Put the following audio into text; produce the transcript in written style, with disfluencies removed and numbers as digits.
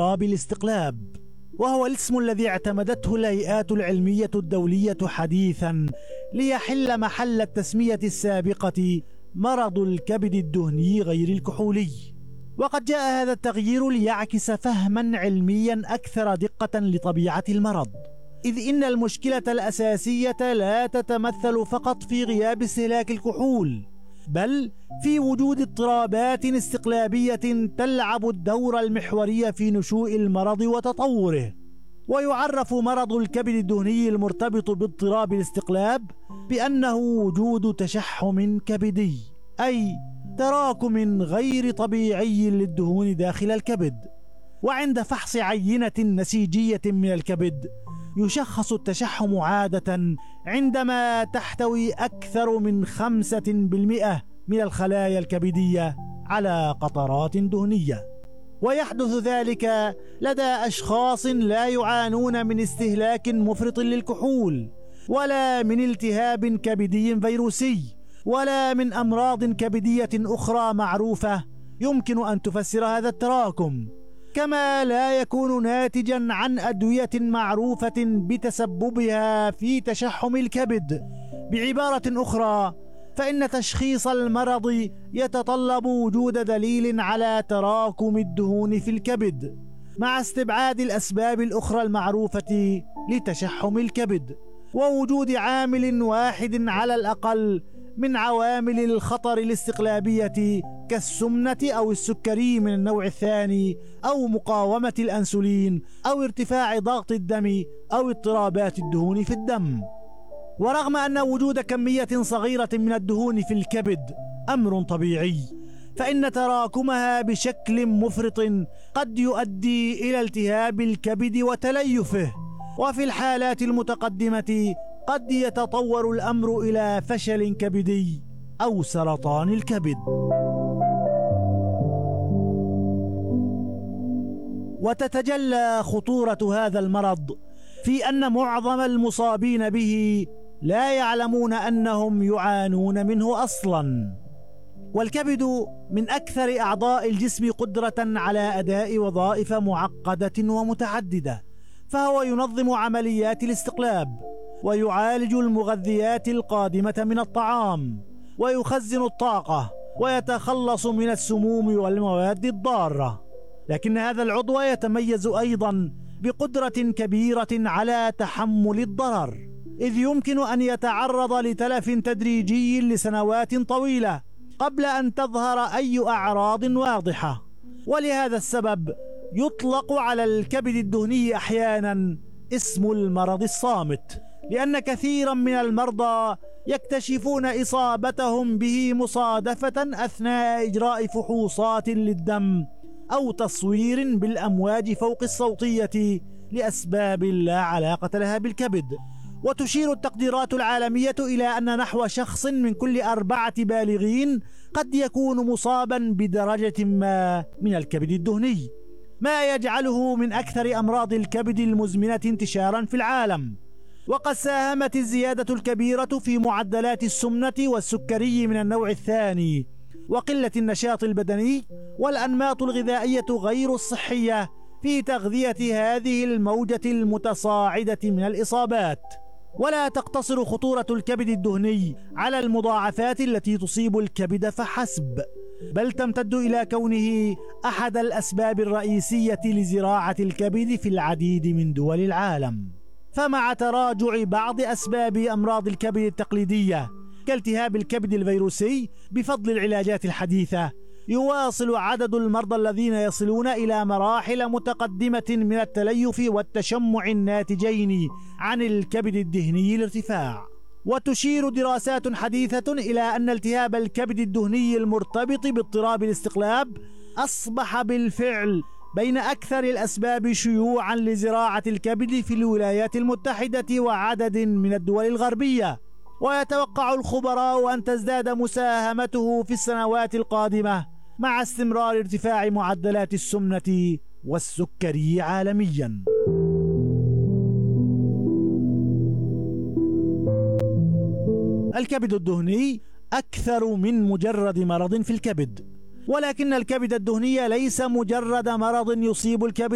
باضطراب الاستقلاب، وهو الاسم الذي اعتمدته الهيئات العلمية الدولية حديثا ليحل محل التسمية السابقة مرض الكبد الدهني غير الكحولي. وقد جاء هذا التغيير ليعكس فهما علميا أكثر دقة لطبيعة المرض، إذ إن المشكلة الأساسية لا تتمثل فقط في غياب استهلاك الكحول، بل في وجود اضطرابات استقلابية تلعب الدور المحوري في نشوء المرض وتطوره. ويعرف مرض الكبد الدهني المرتبط باضطراب الاستقلاب بأنه وجود تشحم كبدي، أي تراكم غير طبيعي للدهون داخل الكبد. وعند فحص عينة نسيجية من الكبد يشخص التشحم عادة عندما تحتوي أكثر من 5% من الخلايا الكبدية على قطرات دهنية، ويحدث ذلك لدى أشخاص لا يعانون من استهلاك مفرط للكحول، ولا من التهاب كبدي فيروسي، ولا من أمراض كبدية أخرى معروفة يمكن أن تفسر هذا التراكم، كما لا يكون ناتجا عن أدوية معروفة بتسببها في تشحم الكبد. بعبارة أخرى، فإن تشخيص المرض يتطلب وجود دليل على تراكم الدهون في الكبد مع استبعاد الأسباب الأخرى المعروفة لتشحم الكبد، ووجود عامل واحد على الأقل من عوامل الخطر الاستقلابية كالسمنة أو السكري من النوع الثاني، أو مقاومة الأنسولين، أو ارتفاع ضغط الدم، أو اضطرابات الدهون في الدم. ورغم أن وجود كمية صغيرة من الدهون في الكبد أمر طبيعي، فإن تراكمها بشكل مفرط قد يؤدي إلى التهاب الكبد وتليفه، وفي الحالات المتقدمة قد يتطور الأمر إلى فشل كبدي أو سرطان الكبد. وتتجلى خطورة هذا المرض في أن معظم المصابين به لا يعلمون أنهم يعانون منه أصلا. والكبد من أكثر أعضاء الجسم قدرة على أداء وظائف معقدة ومتعددة، فهو ينظم عمليات الاستقلاب، ويعالج المغذيات القادمة من الطعام، ويخزن الطاقة، ويتخلص من السموم والمواد الضارة. لكن هذا العضو يتميز أيضا بقدرة كبيرة على تحمل الضرر، إذ يمكن أن يتعرض لتلف تدريجي لسنوات طويلة قبل أن تظهر أي أعراض واضحة. ولهذا السبب يطلق على الكبد الدهني أحيانا اسم المرض الصامت، لأن كثيرا من المرضى يكتشفون إصابتهم به مصادفة أثناء إجراء فحوصات للدم أو تصوير بالأمواج فوق الصوتية لأسباب لا علاقة لها بالكبد. وتشير التقديرات العالمية إلى أن نحو شخص من كل 4 بالغين قد يكون مصابا بدرجة ما من الكبد الدهني، ما يجعله من أكثر أمراض الكبد المزمنة انتشارا في العالم. وقد ساهمت الزيادة الكبيرة في معدلات السمنة والسكري من النوع الثاني، وقلة النشاط البدني، والأنماط الغذائية غير الصحية في تغذية هذه الموجة المتصاعدة من الإصابات. ولا تقتصر خطورة الكبد الدهني على المضاعفات التي تصيب الكبد فحسب، بل تمتد إلى كونه أحد الأسباب الرئيسية لزراعة الكبد في العديد من دول العالم. فمع تراجع بعض أسباب أمراض الكبد التقليدية كالتهاب الكبد الفيروسي بفضل العلاجات الحديثة، يواصل عدد المرضى الذين يصلون إلى مراحل متقدمة من التليف والتشمع الناتجين عن الكبد الدهني الارتفاع. وتشير دراسات حديثة إلى أن التهاب الكبد الدهني المرتبط باضطراب الاستقلاب أصبح بالفعل بين أكثر الأسباب شيوعا لزراعة الكبد في الولايات المتحدة وعدد من الدول الغربية. ويتوقع الخبراء أن تزداد مساهمته في السنوات القادمة مع استمرار ارتفاع معدلات السمنة والسكري عالميا. الكبد الدهني أكثر من مجرد مرض في الكبد، ولكن الكبد الدهني ليس مجرد مرض يصيب الكبد